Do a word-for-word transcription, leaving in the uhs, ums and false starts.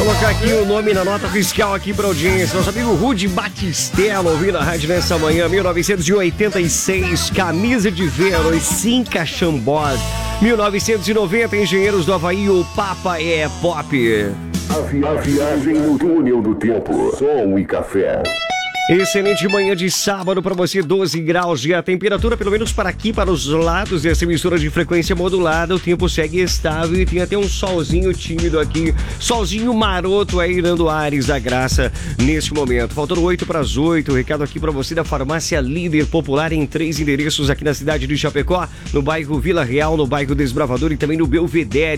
colocar aqui o nome na nota fiscal aqui pra audiência. Nosso amigo Rudy Batistello, ouvindo a rádio nessa manhã, mil novecentos e oitenta e seis, camisa de Vênus, Cinca Chambord. mil novecentos e noventa, Engenheiros do Havaí, o Papa é Pop. A, vi a viagem no túnel do tempo, som e café. Excelente manhã de sábado para você, doze graus e a temperatura, pelo menos para aqui, para os lados dessa emissora de frequência modulada, o tempo segue estável e tem até um solzinho tímido aqui, solzinho maroto aí dando ares da graça neste momento. Faltando oito para as oito, recado aqui para você da Farmácia Líder Popular em três endereços aqui na cidade de Chapecó, no bairro Vila Real, no bairro Desbravador e também no Belvedere.